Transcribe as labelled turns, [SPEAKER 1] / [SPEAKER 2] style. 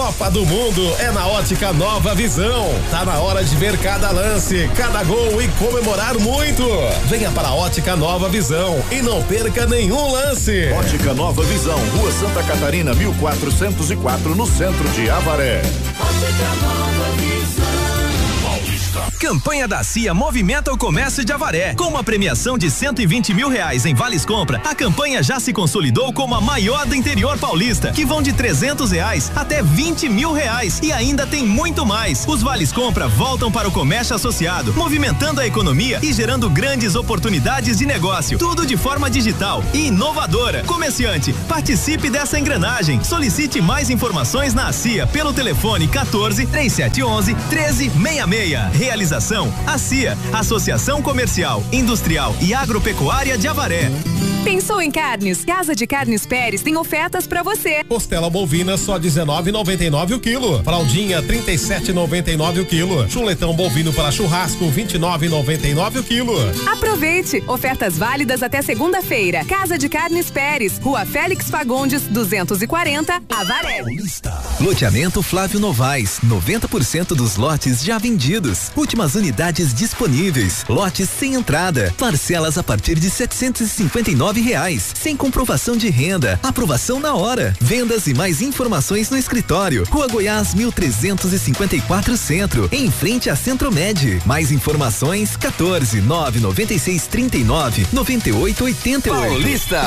[SPEAKER 1] Copa do Mundo é na Ótica Nova Visão. Tá na hora de ver cada lance, cada gol e comemorar muito. Venha para a Ótica Nova Visão e não perca nenhum lance.
[SPEAKER 2] Ótica Nova Visão, Rua Santa Catarina, 1404, no centro de Avaré.
[SPEAKER 3] Ótica Nova Visão.
[SPEAKER 4] Campanha da CIA movimenta o comércio de Avaré. Com uma premiação de R$120 mil em vales compra, a campanha já se consolidou como a maior do interior paulista, que vão de R$300 até R$20 mil e ainda tem muito mais. Os vales compra voltam para o comércio associado, movimentando a economia e gerando grandes oportunidades de negócio. Tudo de forma digital e inovadora. Comerciante, participe dessa engrenagem. Solicite mais informações na CIA pelo telefone 14-3711-1366. Realização ACIA, Associação Comercial, Industrial e Agropecuária de Avaré.
[SPEAKER 5] Pensou em carnes? Casa de Carnes Pérez tem ofertas pra você.
[SPEAKER 1] Costela bovina só R$19,99 o quilo. Fraldinha R$37,99 o quilo. Chuletão bovino para churrasco R$29,99 o quilo.
[SPEAKER 5] Aproveite! Ofertas válidas até segunda-feira. Casa de Carnes Pérez, Rua Félix Fagundes, 240, Avaré.
[SPEAKER 4] Loteamento Flávio Novaes, 90% dos lotes já vendidos. Últimas unidades disponíveis. Lotes sem entrada. Parcelas a partir de R$759, sem comprovação de renda. Aprovação na hora. Vendas e mais informações no escritório. Rua Goiás 1354 Centro, em frente à Centromed. Mais informações 14 996 39 98 88.
[SPEAKER 6] Paulista.